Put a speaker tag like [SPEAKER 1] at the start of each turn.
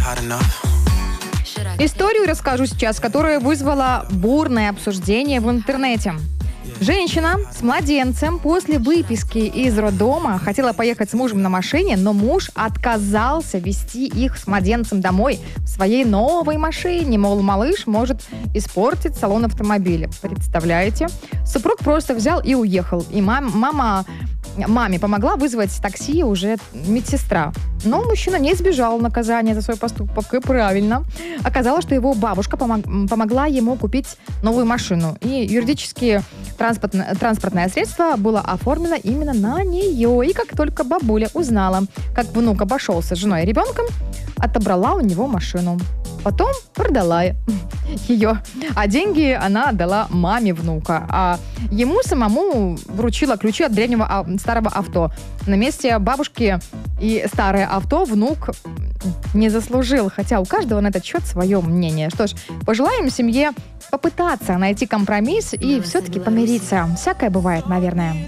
[SPEAKER 1] Историю расскажу сейчас, которая вызвала бурное обсуждение в интернете. Женщина с младенцем после выписки из роддома хотела поехать с мужем на машине, но муж отказался везти их с младенцем домой в своей новой машине. Мол, малыш может испортить салон автомобиля. Представляете? Супруг просто взял и уехал. И маме помогла вызвать такси уже медсестра. Но мужчина не избежал наказания за свой поступок, и правильно. Оказалось, что его бабушка помогла ему купить новую машину. И юридически транспортное средство было оформлено именно на нее. И как только бабуля узнала, как внук обошелся с женой и ребенком, отобрала у него машину. Потом продала ее. А деньги она отдала маме внука. А ему самому вручила ключи от древнего старого авто. На месте бабушки и старое авто внук не заслужил. Хотя у каждого на этот счет свое мнение. Что ж, пожелаем семье попытаться найти компромисс и все-таки помириться. Всякое бывает, наверное.